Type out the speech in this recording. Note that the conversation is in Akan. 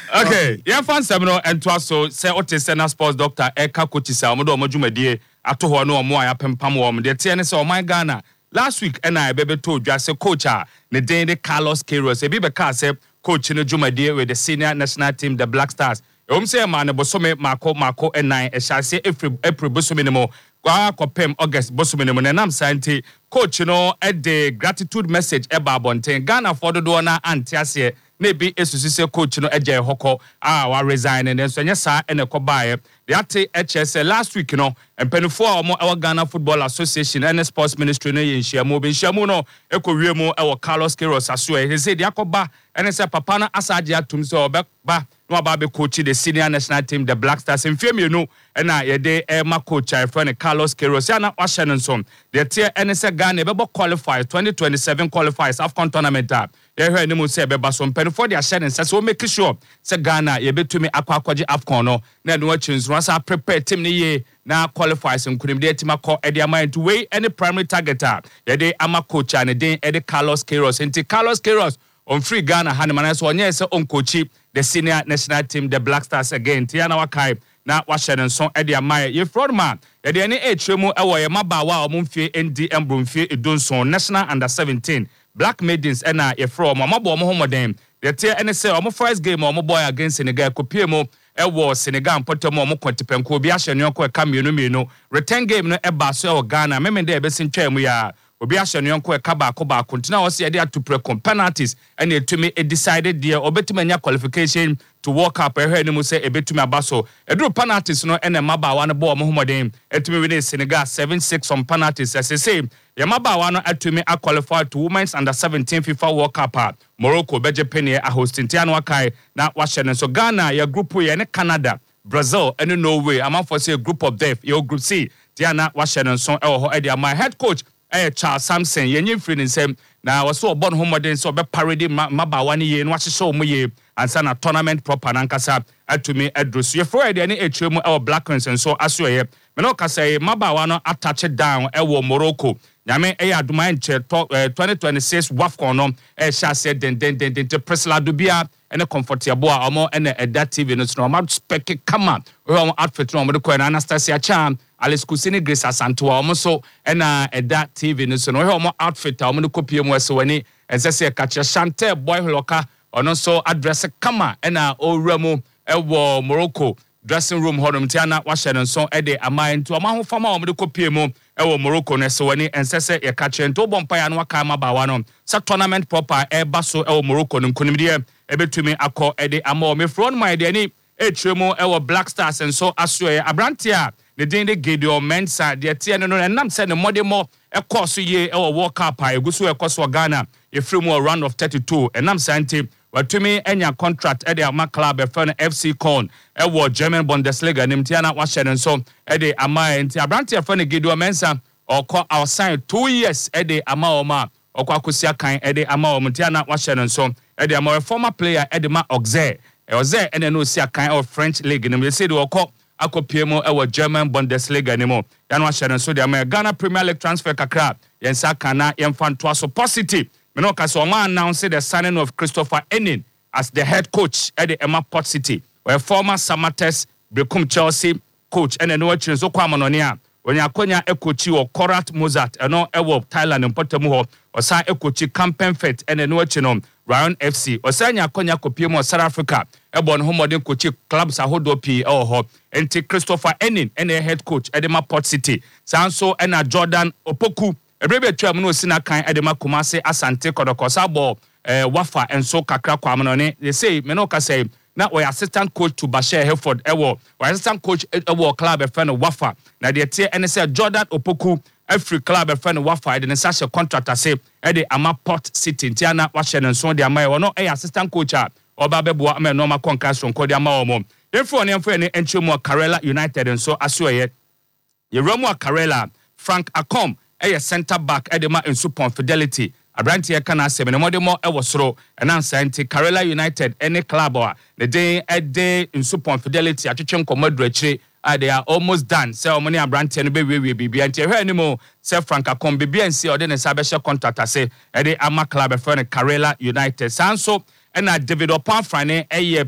Okay, yeah, fan seminar and twaso say Otisena sports doctor Eka Kochisa omodo omodwumadie ato ho no omo ayapempam wo de tie ne say oman Ghana last week and I bebe told you say coach ne den de Carlos Queiroz e bi be ka say coach ne dwumadie with the senior national team the Black Stars say man bosome mako enan e sha say April bosome ne mo kwa kopem August bosome ne mo na nam santi coach no e de gratitude message e ba bonten Ghana for do na antiase maybe esusi say coach no eje hoko wa resign and so nya sa ene ko baaye they ate HS last week no empenifo our Ghana Football Association and Sports Ministry no yenhyiamu be nhyiamu no ekowiemu Carlos Queiroz aso he say dia koba ene say papa na asaje atum so obeba no aba be coach the senior national team the Black Stars mfiemienu na ye de ma coach friend Carlos Queiroz ya na wahye no so they tie ene say Ghana be qualify 2027 qualifiers AFCON tournament ye hwe ni mu say be ba so mpenifo dia hye ne say so make sure say Ghana ye betumi akwaje AFCON no na no achinsu asa prepare team ni ye na qualifiers nkunim de team akọ e de amount way any primary targeter ye de ama coach and den e de Carlos Queiroz enti Carlos Queiroz on free Ghana hanman so onye say on coach the senior national team the Black Stars again tia na wakai na wahye ne so e de amai ye fraud man ye de ne etremu e wo ye mabawa o mfie ND Embromfie edonson national under 17 Black Maidens na ye from mabo mo homoden ye tia ene say o first game o boy against Senegal kopie mo ewo Senegal potemo mo kwantipenko obi ahye ne yonko eka mienu return game no eba so e Ghana memende e besin twam ya obi ahye ne yonko eka ba kontina wo se ye de atupre penalties and etumi decided there obetumi anya qualification to walk up ehwe ni mu se ebetumi abaso eduru penalties no ene mabawa no bo mo homoden etumi win Senegal 7-6 on penalties as say Yamabawa no atumi a qualify to women's under 17 FIFA World Cup. Morocco beje penny a hosting tiano wakai na wahye so Ghana ya group ye ne Canada, Brazil and Norway. I'm for say group of death. Your group C. Tiana wahye so my head coach Charles Samson ye nyim free nsem na waso born homoden so be parody mabawa ni ye no wahye so mu ye ansa na tournament proper nankasa atumi adrusu ye for ye ne etremu Black Queens so aso ye me no ka say mabawa no attach down Morocco. Nyame aduma nche 2026 WAFCON no sha se den Priscilla Dubia ene comfortable omo ene Eda TV no so ma spec kama omo outfit no mo de ko na Anastasia Cham Alice Kusini Grace Asanto omo so ena Eda TV no so no omo outfit omo de kopie mu so wani ensese ka che Chantel boy loka ono so address kama ena owramu ewo Morocco dressing room hodom tiana wahye no so de amai nto ma ho fama omo de kopie mu ewo Morocco ne so wani ensese ye ka che nto bompa ya no aka mabawa no sa tournament proper eba so ewo Morocco no nkunimde ebetumi akọ de ama me front my de ni etremu ewo Black Stars enso asoe abrantia ne den de Gideon Mensah de tie no nam se ne modemo ekoso ye ewo World Cup eguso ekoso Ghana e free mu round of 32 enam santi watumi enya contract de ama club efan FC Köln ewo German Bundesliga nimtiana wahye ne so de ama enti abrantia efan Gideon Mensah okọ outside 2 years de ama oma okọ akosia kan de ama omtiana wahye ne so e dey a former player Edema Auxerre Auxerre ene no si akan of French league no say dey okọ akopie mo e German Bundesliga ni mo ya no ahye so dey Ghana Premier League transfer kakra yensa kana yemfa nto aso positive me no ka so ma announce the signing of Christopher Enin as the head coach at the Emma Port City where former Samatex become Chelsea coach ene no achire so kwa mononia When Yakonya Ekochi or Korat Mozart, and no Ewo Thailand and Potamuho, or Sa Ekochi Campaign Fet and a Nuachinom, Ryan FC, or Sanya Konya Kopimo South Africa, Ebon Homodin Kochi Clubs Ahodo P. or and take Christopher Enin and a head coach Edema Port City, Sanso and a Jordan Opoku, a brave Chamuno Sinakai Edema Kumase Asante Kodokosabo, Wafa and so Kakra Kwamanone. They say, Menoka say, now we assistant coach to Bashir Helford Ewo, we assistant coach Ewo club a friend of Wafa. Now they tell NSL Jordan Opoku, every club a friend of Wafa, and such a contractor say, Eddie Ama Port City, Tiana, Washington, and so their may or no a assistant coach or Babebo, me normal concast from Kodia Maomo. Therefore, any entry more Karela United and so Asue, Yeromo Karela, Frank Akom, a centre back, Edema in Supon Fidelity. Abrantia kana se me no more e wosoro enansa nti Karela United any club or the day a day in Supon Fidelity atwetwe nkomodu akire they are almost done say omoni Abrantia no be we bibia nti ehwe animo say Frank Akom bibia nsi ode ne sabesha contract say e dey ama club e friend Karela United sanso na David Opanfrane